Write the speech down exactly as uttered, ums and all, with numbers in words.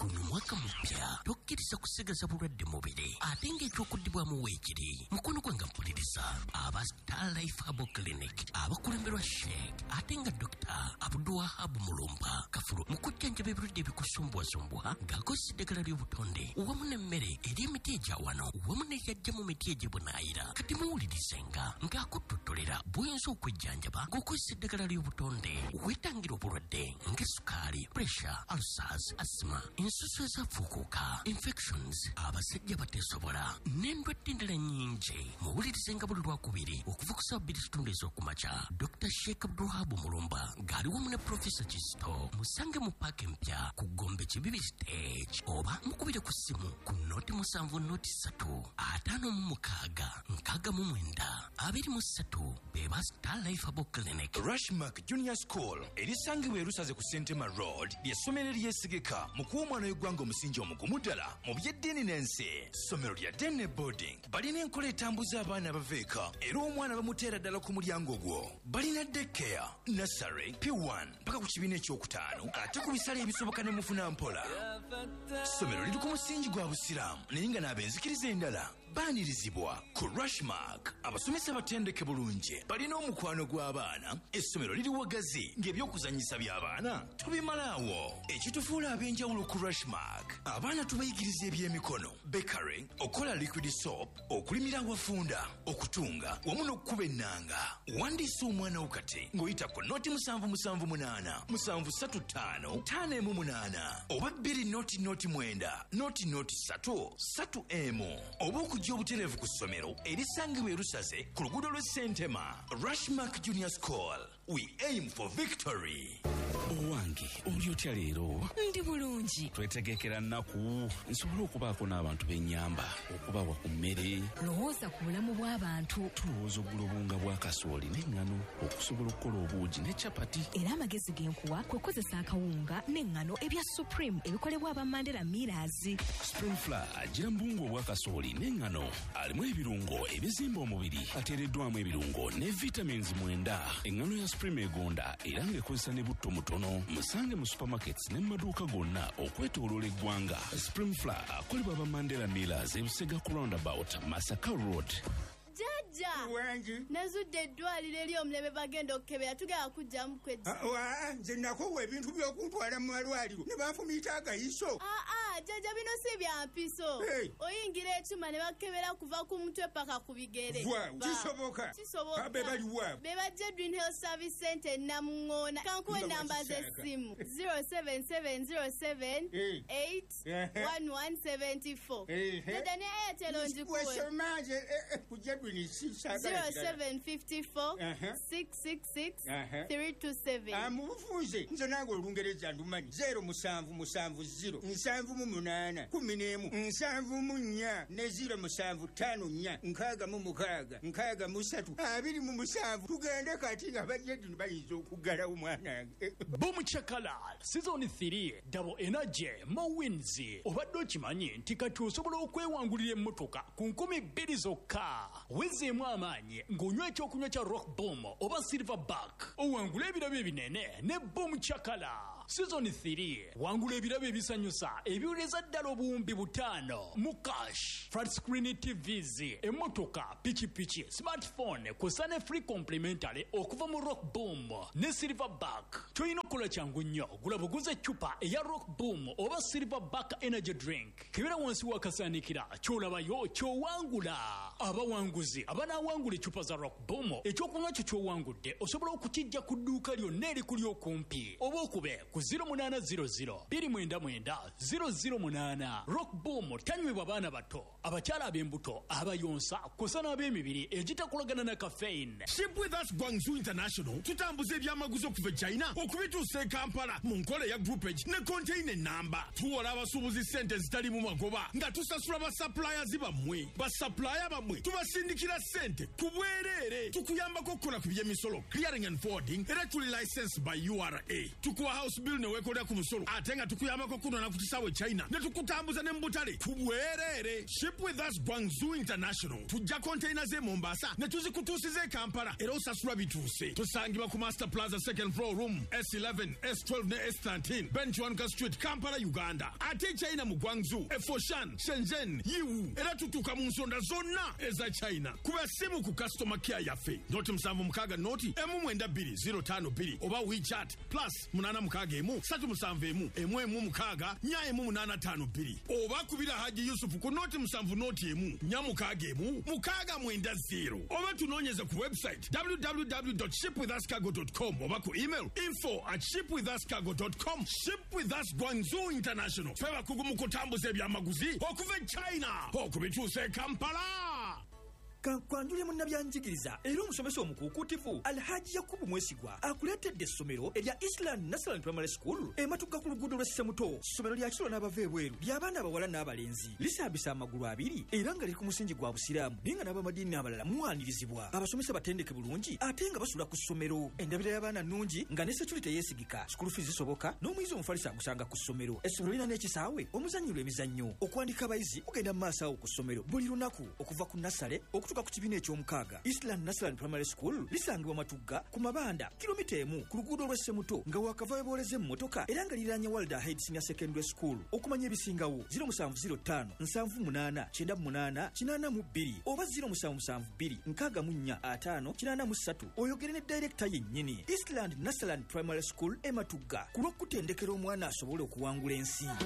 guno mwaka mupya tokkiriza kusigaza bulwadde mubiri ate ng'ekyokudibwamu weekiri mukono gwe nga mpuliriza aba Star Life Herbal Clinic abakulemberwa Sheikh ate nga Doctor Abdulwahab Mulumba Kafulu mu kujjanjaba ebirwadde ebikusumbwasumbwa ng'akozesa eddagala ly'obutonde wamu n'emmere eri emiti egya wano wamu n'ejyajja mu miti egyebunaayira kati muwulirizenga ng'akuttotolera buyinza okwejjanjaba ng'okozesa eddagala ly'obutonde weetangira obulwadde ng'essukaali pressure ulcers asthma ensusu ezafuukuuka infections abasajja bateesobola n'endwadde endala nnyingi muwulirizenga buli lwakubiri okuva ku ssaawa bbiri kitundu ez'okumakya Doctor Sheikh Abdulwahab Mulumba ng'ali wamu ne Professor Kisto musange mu paaka empya ku Gombe Kibibi stage oba mukubire ku ssimu ku nooti musanvu nooti ssatu ataano mu mukaaga nkaaga mu mwenda abiri mu ssatu beba Star Life Herbal Clinic. Rushmark Junior School erisangibwa e Rusaze ku Sentema Road ly'essomero eryesigika mu kuwa omwana w'eggwanga omusingi omugumu ddala mu by'eddiini n'ensi. Ssomero lya Dene Boarding balina enkola etambuza abaana abaveeka era omwana bamuteera ddala ku mulyango gwo. Balina daycare, nursery, P one mpaka ku kibiina ekyokutaano ate ku bisale ebisoboka ne mufuna mpola. Ssomero liri ku musingi gwa busiraamu naye nga n'abenzikiriza endala baanirizibwa ku Rushmark. Abasomesa batendeke bulungi balina omukwano gw'abaana. Essomero liri wagazi ng'ebyokuzannyisa by'abaana tubimalaawo. Ekitufuula ab'enjawulo ku Rushmark abaana tubayigiriza ebyemikono bakery, okola liquid soap, okulimira awafunda, okutunga wamu n'okukuba ennanga. Wandiisa omwana wo kati ng'oyita ku nooti musanvu musanvu munaana musanvu ssatu ttaano ttaano emu munaana oba bbiri nooti nooti mwenda nooti nooti ssatu ssatu emu oba okujja obutereevu ku ssomero erisangibwa e Rusaze ku luguudo lw'e Sentema. Rushmark Junior School, we aim for victory. Owange oli otya leero? Ndi bulungi. Twetegekera nnaku nsobole okubaako n'abantu b'ennyamba okubawa ku mmere. Lowooza ku bulamu bw'abantu. Tulowooza oggula obunga bwa kasooli n'eŋŋano okusobola okukola obuugi ne capati. Era amagezi g'enkuwa kwe kozesa akawunga n'eŋŋano ebya Supreme ebikolebwa aba Mandela Millers. Supreme Flour agira mu bunga obwa kasooli n'eŋŋano alimu ebirungo ebizimba omubiri ateereddwamu ebirungo ne vitamins mwenda. Eŋŋano ya Supreme egonda era ng'ekozesa ne butto mutono. Musange mu supermarkets ne maduuka gonna okwetooloola eggwanga. Supreme Flour akolebwa aba Mandela Millers e Busega ku roundabout Masaka Road. Jajja wangi nazudde eddwaliro eri omulebe bagenda okukebera tugenda kujjamu kwedda. Wa nze nakowa ebintu by'okuntwala mu malwaliro ne banfumiita agayiso. Aa jajja bino si bya mpiso. Oyingira ekyuma ne bakebera kuva ku mutwe paka ku bigere. Kisoboka kisoboka be bali wa be bajja Green Health Service Center Namungoona. Kankuwe namba z'essimu zero seven seven zero seven eight one one seven four. Dada ne Airtel onjikuwe zero seven five four six six six three two seven. Amufunze nze nange olungereza ndumanyi zero musanvu musanvu zero nsanvu mu munaana kumi n'emu nsanvu mu nnya ne zero musanvu ttaano nnya nkaaga mu mukaaga nkaaga mu ssatu abiri mu musanvu. Tugende kati nga bajjedi bayinza okuggala omwana. Boom Chakala season three double energy mo wins. Obadde okimanyi nti kati osobola okwewangulira emmotoka ku nkumi bbiri zokka. Wezeemu amaanyi ng'onywa ekyokunywa kya Rock Boom oba Silverback owangula ebirabo ebinene ne Boom Chakala. Season three wangula ebirabo ebisanyusa ebiwuleza ddala obuwumbi butaano mu cash, flat screen T Vs, emmotoka, pikipiki, smartphone kw'ossa ne free complimentary okuva mu Rock Boom ne Silverback. Ky'olina okukola kyangu nnyo gula buguze eccupa eya Rock Boom oba Silverback energy drink kebera wansi wakasaanikira ky'olabayo ky'owangula. Abawanguzi abanawangula eccupa za Rock Boom ekyokunywa kyo ky'owangudde osobola okukijja ku dduuka lyonna erikuli okumpi oba okube ku zero munana zero zero two nine nine zero zero munana. Rock Boom tanywebwa baana bato, abakyala ab'embuto, abayonsa kw'ossa n'ab'emibiri egitakolagana na caffeine. Ship with us Guangzhou International tutambuza ebyamaguzi okuva China okubituusa e Kampala mu nkola ya groupage ne container namba. Tuwola abasuubuzi ssente zitali mu magoba nga tusasula basuppliers bammwe. Basupplier bammwe tubasindikira ssente ku bwereere. Tukuyambako okukola ku by'emisolo clearing and forwarding era tuli licensed by U R A. Tukuwa house bill ne weekolera ku musolo ate nga tukuyambako kunona ku kisaawe China ne tukutambuza ne mu butale kubwereere. Ship with us Guangzhou International tujja container ze Mombasa ne tuzikutuusiza e Kampala era osasula bituuse. Tusangibwa ku Master Plaza second floor room S eleven S twelve ne S thirteen Benchwanka Street Kampala Uganda. Ate China mu Guangzhou e Foshan Shenzhen Yiwu era tutuuka mu nsonda zonna eza China. Kuba simu ku customer care yaffe noti musanvu mukaaga noti emu mwenda bbiri zero ttaano bbiri oba WeChat plus munana mukaaga emu ssatu musanvu emu emu emu mukaaga nya emu munaana ttaano bbiri oba kubira Haji Yusufu ku noti musanvu noti emu nya mukaaga emu mukaaga mwenda zero oba tunoonyeze ku website w w w dot ship with us cargo dot com oba ku email info at ship with us cargo dot com. Ship with us Guangzhou International fe bakugu mu kutambuza ebyamaguzi okuva e China okubituusa e Kampala. Kankwanjule munnabyanjigiriza era omusomesa omukuukutifu Alhaji Yakubu Mwesigwa akuleetedde essomero erya Eastland National Primary School ematugga ku luguudo lw'e Ssemuto. Ssomero lya kiro n'abava ebweru ly'abaana abawala n'abalenzi lisambisa amagulu abiri era nga liri ku musingi gwa busiraamu naye nga n'abamadiini abalala muwaanirizibwa. Abasomesa batendeke bulungi ate nga basula ku ssomero. Endabira y'abaana nnungi nga ne security yeesigika. School fees zisoboka n'omuyizi omufalisa agusanga ku ssomero. Essomero lirina n'ekisaawe omuzannyirwa emizannyo. Okuwandiika abayizi kugenda mu maaso awo ku ssomero buli lunaku okuva ku nasale okutuuka ku kibiina eky'omukaaga. Eastland National Primary School lisangibwa Matugga ku mabanda kilomita emu ku luguudo lw'e Ssemuto nga wakava booleze emmotoka era nga liraanye Walder Head Senior Secondary School. Okumanya ebisingawo zero musanvu zero ttaano nsanvu munaana kyenda munaana kinaana mu bbiri oba zero musanvu musanvu bbiri nkaaga mu nnya ataano kinaana mu ssatu oyogere ne director yennyini. Eastland National Primary School e Matugga ku lw'okutendekera omwana asobole okuwangula ensi.